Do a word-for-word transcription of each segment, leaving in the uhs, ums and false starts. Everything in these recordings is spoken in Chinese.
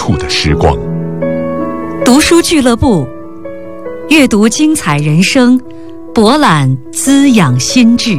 处的时光。 读书俱乐部，阅读精彩人生，博览滋养心智。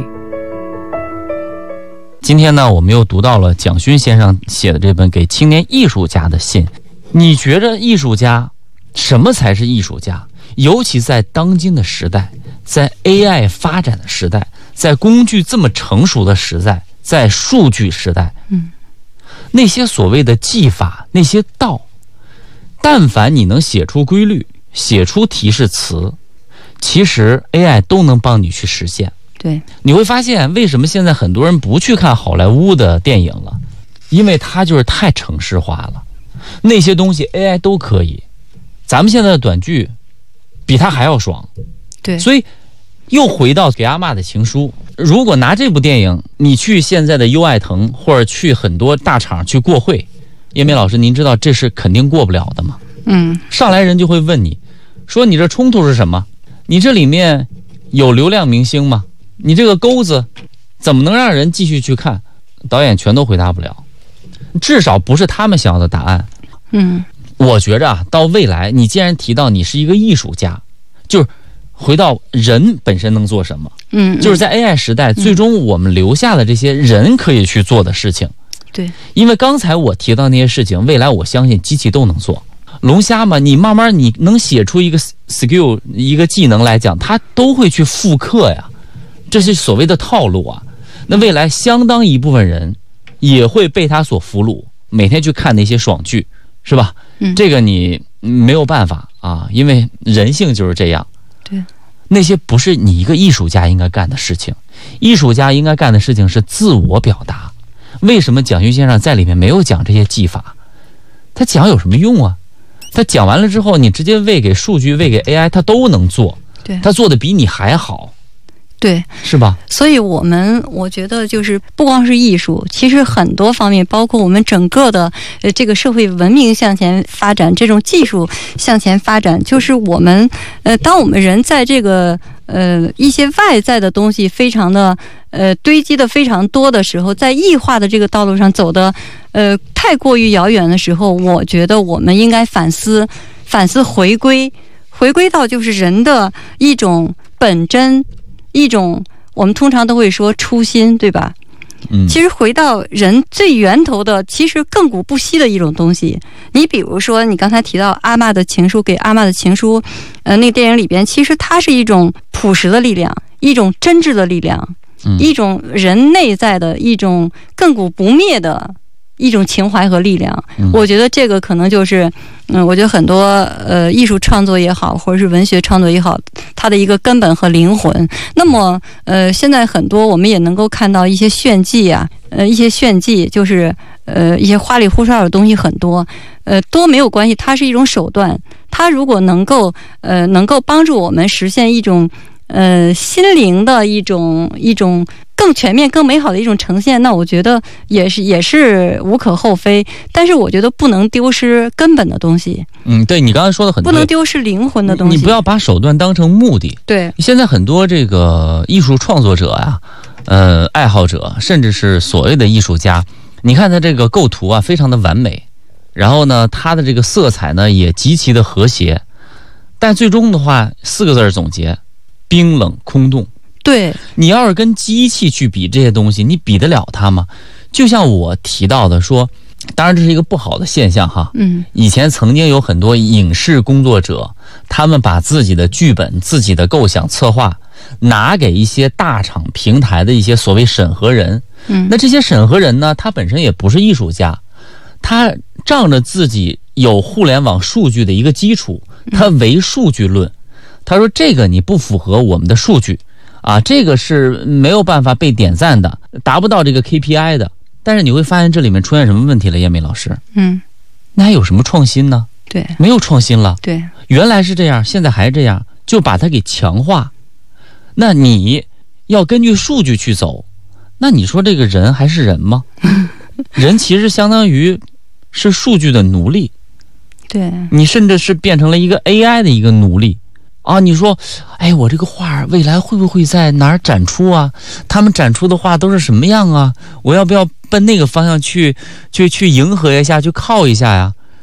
今天呢，我们又读到了蒋勋先生写的这本给青年艺术家的信。你觉着艺术家，什么才是艺术家？尤其在当今的时代，在 A I 发展的时代，在工具这么成熟的时代，在数据时代， 嗯， 那些所谓的技法，那些道，但凡你能写出规律，写出提示词，其实 A I 都能帮你去实现。 对， 你会发现为什么现在很多人不去看好莱坞的电影了，因为它就是太程式化了，那些东西 A I 都可以。咱们现在的短剧比它还要爽。 对， 所以又回到给阿嬷的情书，如果拿这部电影你去现在的优爱腾或者去很多大厂去过会，叶明老师您知道这是肯定过不了的吗？ 嗯， 上来人就会问你说，你这冲突是什么？你这里面有流量明星吗？你这个钩子怎么能让人继续去看？导演全都回答不了，至少不是他们想要的答案。 嗯， 我觉着啊，到未来你既然提到你是一个艺术家，就是回到人本身能做什么。 嗯， 就是在 A I 时代，最终我们留下的这些人可以去做的事情。 对， 因为刚才我提到那些事情，未来我相信机器都能做。龙虾嘛，你慢慢你能写出一个 skill 一个技能来讲，它都会去复刻呀，这是所谓的套路啊。那未来相当一部分人也会被他所俘虏，每天去看那些爽剧，是吧？ 嗯， 这个你没有办法啊，因为人性就是这样。 对， 那些不是你一个艺术家应该干的事情，艺术家应该干的事情是自我表达。为什么蒋勋先生在里面没有讲这些技法？他讲有什么用啊？他讲完了之后，你直接喂给数据，喂给 A I， 他都能做。 对， 他做的比你还好。 对， 是吧？ 所以我们我觉得就是不光是艺术，其实很多方面，包括我们整个的呃这个社会文明向前发展，这种技术向前发展，就是我们呃当我们人在这个呃一些外在的东西非常的呃堆积的非常多的时候，在异化的这个道路上走的呃太过于遥远的时候，我觉得我们应该反思反思回归回归到就是人的一种本真。一种我们通常都会说初心，对吧？ 嗯， 其实回到人最源头的，其实亘古不息的一种东西。你比如说，你刚才提到阿嬷的情书，给阿嬷的情书，呃，那个电影里边，其实它是一种朴实的力量，一种真挚的力量， 嗯、 一种人内在的一种亘古不灭的一种情怀和力量。 嗯、 我觉得这个可能就是，嗯，我觉得很多呃艺术创作也好，或者是文学创作也好，它的一个根本和灵魂。那么呃，现在很多我们也能够看到一些炫技啊，呃，一些炫技就是呃一些花里胡哨的东西很多，呃，多没有关系，它是一种手段。它如果能够呃能够帮助我们实现一种呃心灵的一种一种。更全面、更美好的一种呈现，那我觉得也是也是无可厚非。但是我觉得不能丢失根本的东西。 嗯，对，你刚才说的很对， 不能丢失灵魂的东西。 你不要把手段当成目的。 对， 现在很多这个艺术创作者呀、啊，呃，爱好者，甚至是所谓的艺术家，你看他这个构图啊，非常的完美，然后呢，他的这个色彩呢也极其的和谐，但最终的话，四个字总结：冰冷空洞。 对， 你要是跟机器去比这些东西，你比得了它吗？就像我提到的说，当然这是一个不好的现象哈。 嗯， 以前曾经有很多影视工作者，他们把自己的剧本、自己的构想、策划拿给一些大厂平台的一些所谓审核人。 嗯， 那这些审核人呢，他本身也不是艺术家，他仗着自己有互联网数据的一个基础，他唯数据论。他说这个你不符合我们的数据。啊，这个是没有办法被点赞的，达不到这个 K P I 的。但是你会发现这里面出现什么问题了，叶美老师？ 嗯， 那还有什么创新呢？ 对， 没有创新了。 对， 原来是这样，现在还是这样，就把它给强化。那你要根据数据去走，那你说这个人还是人吗？人其实相当于是数据的奴隶。 对， 你甚至是变成了一个 A I 的一个奴隶。啊，你说，哎，我这个画未来会不会在哪儿展出啊？他们展出的画都是什么样啊？我要不要奔那个方向去，去去迎合一下，去靠一下呀？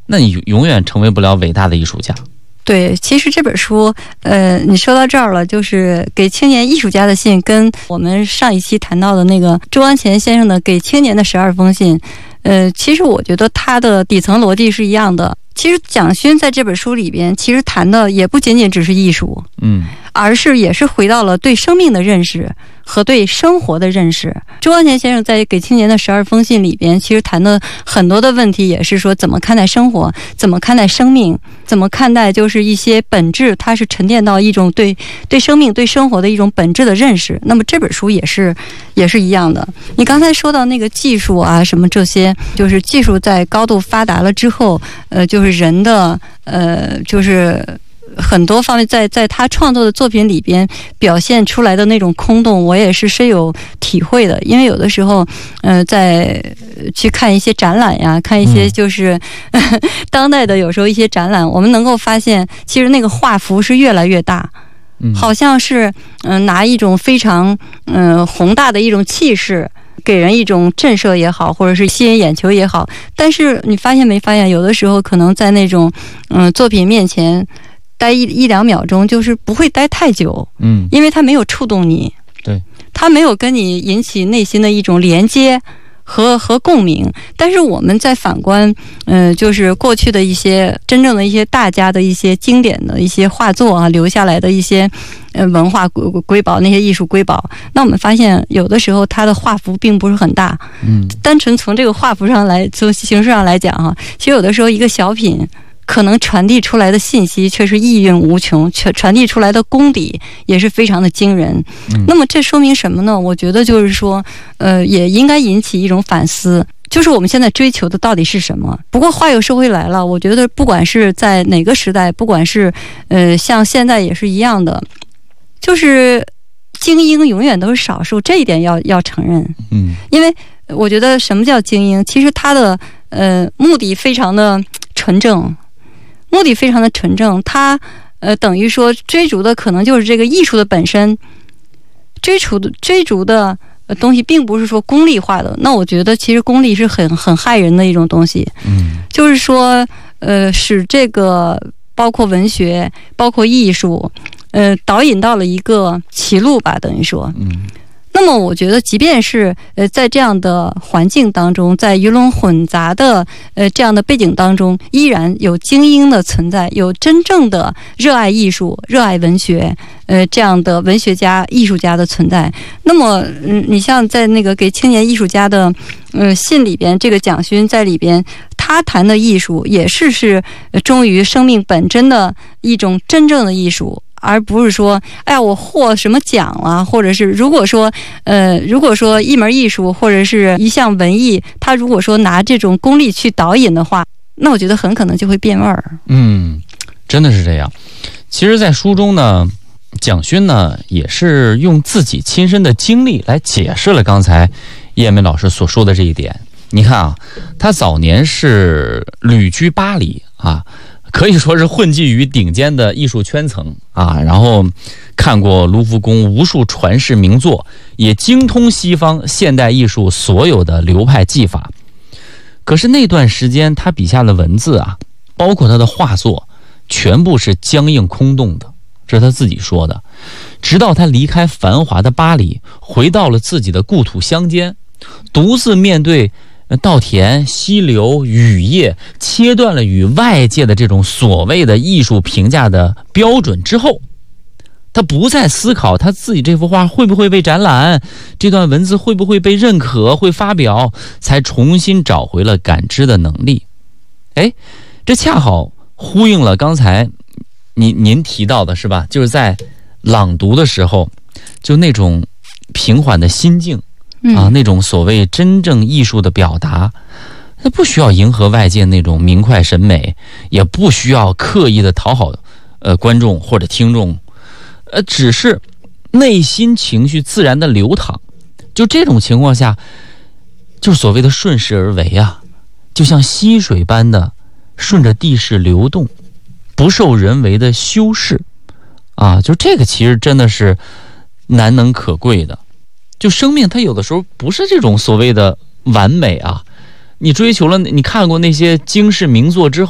那你永远成为不了伟大的艺术家。 对，其实这本书，呃，你说到这儿了，就是给青年艺术家的信，跟我们上一期谈到的那个周安乾先生的《给青年的十二封信》，呃，其实我觉得它的底层逻辑是一样的。其实蒋勋在这本书里边，其实谈的也不仅仅只是艺术， 嗯， 而是也是回到了对生命的认识和对生活的认识。周安乾先生在给青年的十二封信里边，其实谈的很多的问题，也是说怎么看待生活，怎么看待生命，怎么看待就是一些本质，它是沉淀到一种对对生命、对生活的一种本质的认识。那么这本书也是也是一样的。你刚才说到那个技术啊，什么这些，就是技术在高度发达了之后，呃，就是人的呃，就是很多方面在在他创作的作品里边表现出来的那种空洞，我也是深有体会的。因为有的时候，呃，在去看一些展览呀，看一些就是、嗯、当代的有时候一些展览，我们能够发现，其实那个画幅是越来越大。好像是嗯、呃、拿一种非常嗯、呃、宏大的一种气势，给人一种震慑也好，或者是吸引眼球也好。但是你发现没发现，有的时候可能在那种嗯、呃、作品面前待一一两秒钟，就是不会待太久， 嗯， 因为它没有触动你， 对， 它没有跟你引起内心的一种连接和和共鸣。但是我们在反观，嗯、呃，就是过去的一些真正的一些大家的一些经典的一些画作啊，留下来的一些呃文化瑰瑰宝，那些艺术瑰宝，那我们发现有的时候它的画幅并不是很大， 嗯， 单纯从这个画幅上来，从形式上来讲哈、啊，其实有的时候一个小品可能传递出来的信息却是意蕴无穷，传传递出来的功底也是非常的惊人。嗯、那么这说明什么呢？我觉得就是说，呃，也应该引起一种反思，就是我们现在追求的到底是什么？不过话又说回来了，我觉得不管是在哪个时代，不管是呃像现在也是一样的，就是精英永远都是少数，这一点要要承认。 嗯， 因为我觉得什么叫精英？其实他的呃目的非常的纯正。目的非常的纯正，他呃等于说追逐的可能就是这个艺术的本身，追逐的追逐的东西并不是说功利化的。那我觉得其实功利是很很害人的一种东西。 嗯， 就是说呃使这个包括文学、包括艺术，呃导引到了一个歧路吧，等于说。 嗯。 那么我觉得即便是呃在这样的环境当中，在鱼龙混杂的呃这样的背景当中，依然有精英的存在，有真正的热爱艺术、热爱文学呃这样的文学家、艺术家的存在。那么嗯，你像在那个给青年艺术家的呃信里边，这个蒋勋在里边他谈的艺术也是是忠于生命本真的一种真正的艺术，而不是说，哎呀，我获什么奖了，或者是如果说，呃，如果说一门艺术或者是一项文艺，他如果说拿这种功利去导引的话，那我觉得很可能就会变味儿。 嗯，真的是这样。其实，在书中呢，蒋勋呢也是用自己亲身的经历来解释了刚才叶梅老师所说的这一点。你看啊，他早年是旅居巴黎啊。可以说是混迹于顶尖的艺术圈层啊，然后看过卢浮宫无数传世名作，也精通西方现代艺术所有的流派技法。可是那段时间他笔下的文字啊，包括他的画作，全部是僵硬空洞的，这是他自己说的。直到他离开繁华的巴黎，回到了自己的故土乡间，独自面对稻田、溪流、雨夜，切断了与外界的这种所谓的艺术评价的标准之后，他不再思考他自己这幅画会不会被展览，这段文字会不会被认可、会发表，才重新找回了感知的能力。哎，这恰好呼应了刚才您您提到的是吧？就是在朗读的时候，就那种平缓的心境。啊，那种所谓真正艺术的表达，它不需要迎合外界那种明快审美，也不需要刻意的讨好呃观众或者听众，呃，只是内心情绪自然的流淌。就这种情况下，就是所谓的顺势而为啊，就像溪水般的顺着地势流动，不受人为的修饰啊，就这个其实真的是难能可贵的。就生命它有的时候不是这种所谓的完美啊，你追求了，你看过那些经世名作之后